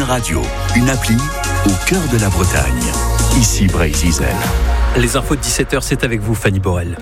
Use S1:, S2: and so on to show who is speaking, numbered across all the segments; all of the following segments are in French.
S1: Radio, une appli au cœur de la Bretagne. Ici Brésil.
S2: Les infos de 17h, c'est avec vous, Fanny Borel.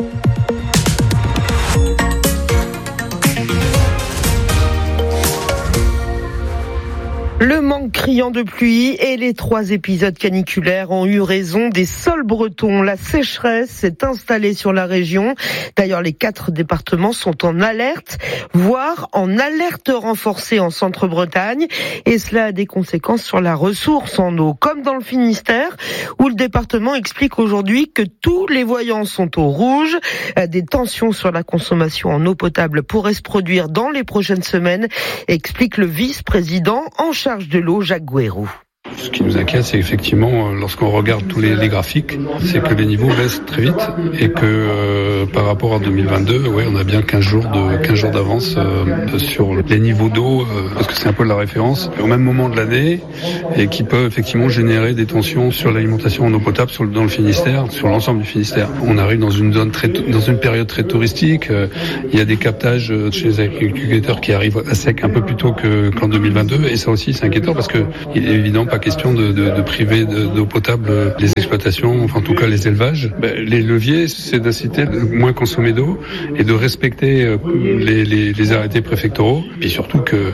S3: Le manque criant de pluie et les 3 épisodes caniculaires ont eu raison des sols bretons. La sécheresse s'est installée sur la région. D'ailleurs, les 4 départements sont en alerte, voire en alerte renforcée en Centre-Bretagne. Et cela a des conséquences sur la ressource en eau, comme dans le Finistère, où le département explique aujourd'hui que tous les voyants sont au rouge. Des tensions sur la consommation en eau potable pourraient se produire dans les prochaines semaines, explique le vice-président en charge de l'eau, Jacques Gouérou.
S4: Ce qui nous inquiète, c'est effectivement, lorsqu'on regarde tous les graphiques, c'est que les niveaux baissent très vite et que par rapport à 2022, on a bien 15 jours d'avance sur les niveaux d'eau, parce que c'est un peu la référence, au même moment de l'année, et qui peut effectivement générer des tensions sur l'alimentation en eau potable dans le Finistère, sur l'ensemble du Finistère. On arrive dans une période très touristique. Il y a des captages chez les agriculteurs qui arrivent à sec un peu plus tôt qu'en 2022, et ça aussi c'est inquiétant parce que il est évident pas question de priver d'eau potable les exploitations, enfin en tout cas les élevages. Les leviers, c'est d'inciter à moins consommer d'eau et de respecter les arrêtés préfectoraux, et surtout que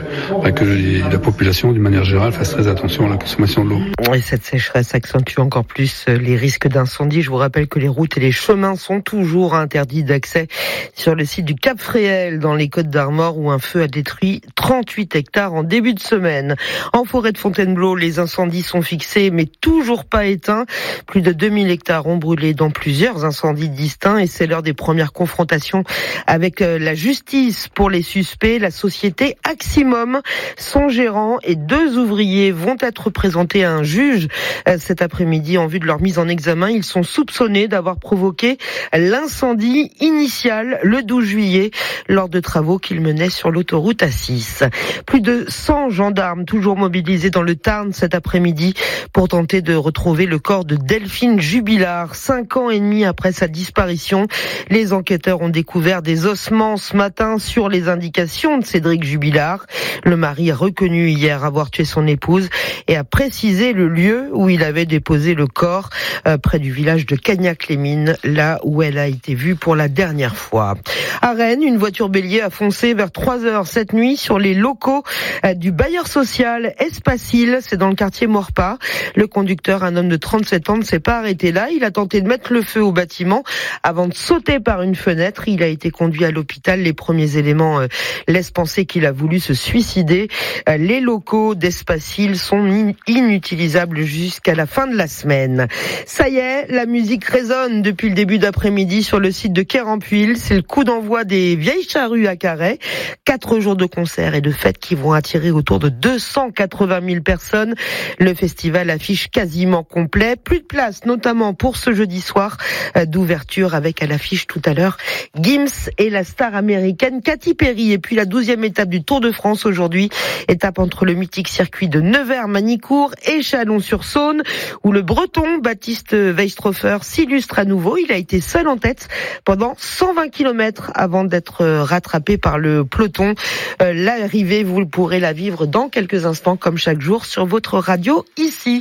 S4: la population d'une manière générale fasse très attention à la consommation de l'eau.
S3: Et cette sécheresse accentue encore plus les risques d'incendie. Je vous rappelle que les routes et les chemins sont toujours interdits d'accès sur le site du Cap Fréhel dans les Côtes-d'Armor, où un feu a détruit 38 hectares en début de semaine. En forêt de Fontainebleau, les incendies sont fixés mais toujours pas éteints. Plus de 2000 hectares ont brûlé dans plusieurs incendies distincts, et c'est l'heure des premières confrontations avec la justice pour les suspects. La société Aximum, son gérant et 2 ouvriers vont être présentés à un juge cet après-midi en vue de leur mise en examen. Ils sont soupçonnés d'avoir provoqué l'incendie initial le 12 juillet lors de travaux qu'ils menaient sur l'autoroute A6. Plus de 100 gendarmes toujours mobilisés dans le Tarn cet après-midi pour tenter de retrouver le corps de Delphine Jubilard. 5 ans et demi après sa disparition, les enquêteurs ont découvert des ossements ce matin sur les indications de Cédric Jubilard. Le mari a reconnu hier avoir tué son épouse et a précisé le lieu où il avait déposé le corps, près du village de Cagnac-les-Mines, là où elle a été vue pour la dernière fois. À Rennes, une voiture bélier a foncé vers 3h cette nuit sur les locaux du bailleur social Espacil. C'est dans le quartier Maurepas. Le conducteur, un homme de 37 ans, ne s'est pas arrêté là. Il a tenté de mettre le feu au bâtiment avant de sauter par une fenêtre. Il a été conduit à l'hôpital. Les premiers éléments laissent penser qu'il a voulu se suicider. Les locaux d'Espacil sont inutilisables jusqu'à la fin de la semaine. Ça y est, la musique résonne depuis le début d'après-midi sur le site de Quer-en-Puil. C'est le coup d'envoi des Vieilles Charrues à Carhaix. 4 jours de concerts et de fêtes qui vont attirer autour de 280 000 personnes. Le festival affiche quasiment complet. Plus de place, notamment pour ce jeudi soir d'ouverture, avec à l'affiche tout à l'heure Gims et la star américaine Katy Perry. Et puis la 12e étape du Tour de France aujourd'hui. Étape entre le mythique circuit de Nevers-Manicourt et Chalon-sur-Saône, où le Breton Baptiste Weistrofer s'illustre à nouveau. Il a été seul en tête pendant 120 km avant d'être rattrapé par le peloton. L'arrivée, vous pourrez la vivre dans quelques instants, comme chaque jour, sur votre radio ici.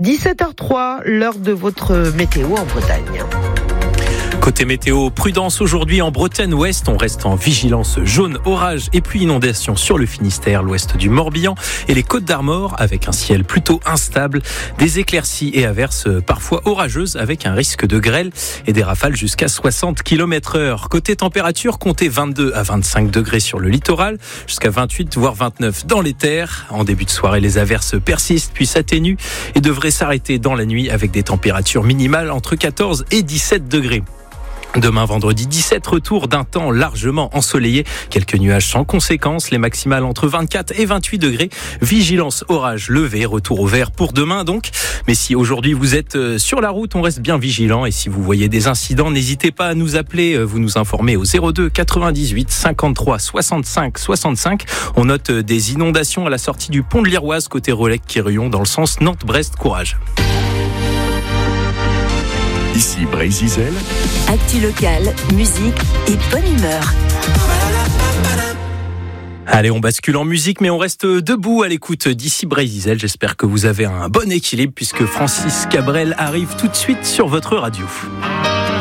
S3: 17h03, l'heure de votre météo en Bretagne.
S2: Côté météo, prudence aujourd'hui en Bretagne ouest. On reste en vigilance jaune, orage et pluie inondation sur le Finistère, l'ouest du Morbihan et les Côtes-d'Armor, avec un ciel plutôt instable. Des éclaircies et averses parfois orageuses avec un risque de grêle et des rafales jusqu'à 60 km/h. Côté température, comptez 22 à 25 degrés sur le littoral, jusqu'à 28 voire 29 dans les terres. En début de soirée, les averses persistent puis s'atténuent et devraient s'arrêter dans la nuit avec des températures minimales entre 14 et 17 degrés. Demain vendredi 17, retour d'un temps largement ensoleillé. Quelques nuages sans conséquence, les maximales entre 24 et 28 degrés. Vigilance orage levé, retour au vert pour demain donc. Mais si aujourd'hui vous êtes sur la route, on reste bien vigilant. Et si vous voyez des incidents, n'hésitez pas à nous appeler. Vous nous informez au 02 98 53 65 65. On note des inondations à la sortie du pont de l'Iroise côté Relecq-Quéruillon dans le sens Nantes-Brest-Courage.
S1: Ici Brésil.
S5: Actu locale, musique et bonne humeur.
S2: Allez, on bascule en musique, mais on reste debout à l'écoute d'ici Brésil. J'espère que vous avez un bon équilibre puisque Francis Cabrel arrive tout de suite sur votre radio.